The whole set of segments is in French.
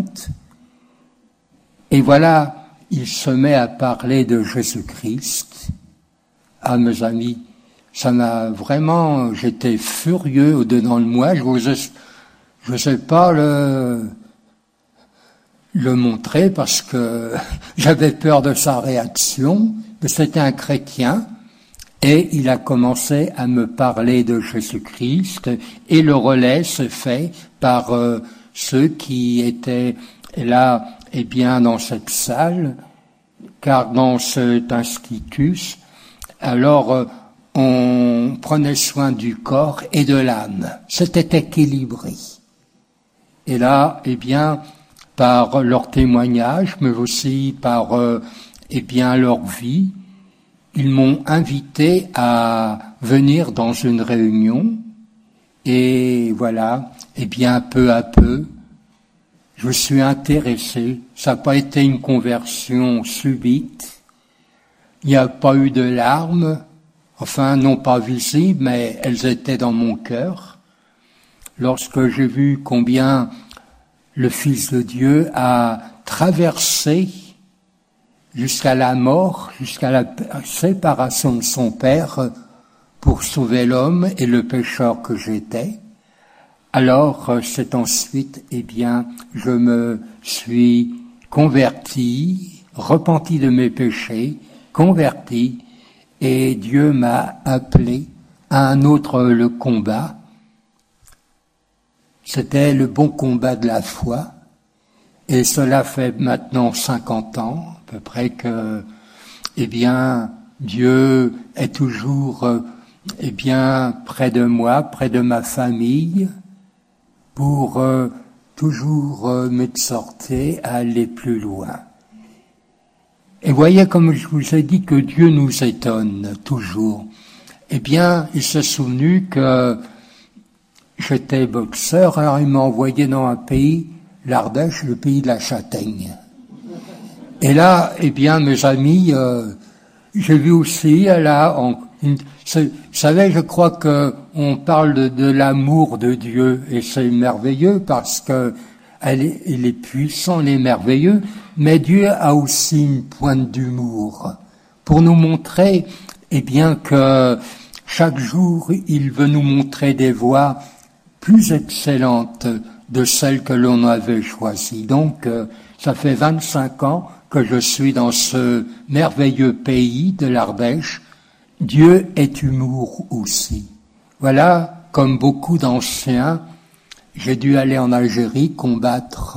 monte. Et voilà, il se met à parler de Jésus-Christ. Ah, mes amis, ça m'a vraiment, j'étais furieux au-dedans de moi. Je sais pas le montrer parce que j'avais peur de sa réaction. Mais c'était un chrétien et il a commencé à me parler de Jésus-Christ et le relais se fait par ceux qui étaient là, dans cette salle, car dans cet institut, alors on prenait soin du corps et de l'âme. C'était équilibré. Et là, par leur témoignage, mais aussi par leur vie, ils m'ont invité à venir dans une réunion. Et voilà, peu à peu, je suis intéressé. Ça n'a pas été une conversion subite. Il n'y a pas eu de larmes, non pas visibles, mais elles étaient dans mon cœur. Lorsque j'ai vu combien le Fils de Dieu a traversé jusqu'à la mort, jusqu'à la séparation de son Père pour sauver l'homme et le pécheur que j'étais, alors c'est ensuite, je me suis converti, repenti de mes péchés, converti, et Dieu m'a appelé à un autre le combat. C'était le bon combat de la foi, et cela fait maintenant 50 ans, à peu près que, Dieu est toujours, près de moi, près de ma famille, pour toujours m'exhorter à aller plus loin. Et voyez, comme je vous ai dit, que Dieu nous étonne toujours. Il s'est souvenu que j'étais boxeur, alors il m'a envoyé dans un pays, l'Ardèche, le pays de la châtaigne. Et là, mes amis, j'ai vu aussi, là, vous savez, je crois que on parle de l'amour de Dieu, et c'est merveilleux parce que il est puissant, il est merveilleux, mais Dieu a aussi une pointe d'humour pour nous montrer, que chaque jour, il veut nous montrer des voies plus excellentes de celles que l'on avait choisies. Donc, ça fait 25 ans que je suis dans ce merveilleux pays de l'Ardèche. Dieu est humour aussi. Voilà, comme beaucoup d'anciens, j'ai dû aller en Algérie combattre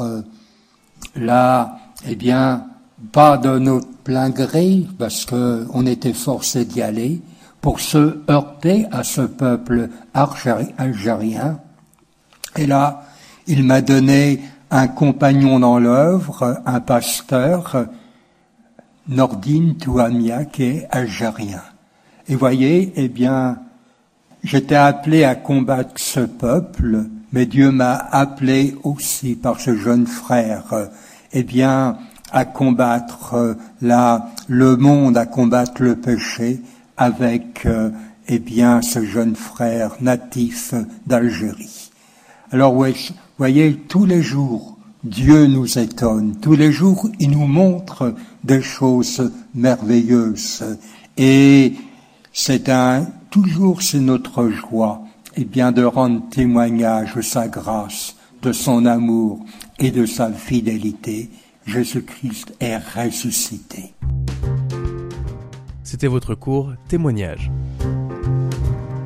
pas de notre plein gré, parce que on était forcé d'y aller, pour se heurter à ce peuple algérien. Et là, il m'a donné un compagnon dans l'œuvre, un pasteur, Nordine Touamia, qui est algérien. Et voyez, j'étais appelé à combattre ce peuple, mais Dieu m'a appelé aussi par ce jeune frère, à combattre le monde, à combattre le péché avec, ce jeune frère natif d'Algérie. Alors, voyez, tous les jours, Dieu nous étonne. Tous les jours, il nous montre des choses merveilleuses. Et toujours c'est notre joie, de rendre témoignage de sa grâce, de son amour et de sa fidélité. Jésus-Christ est ressuscité. C'était votre cours Témoignage.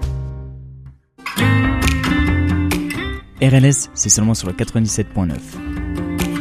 RLS, c'est seulement sur le 97.9.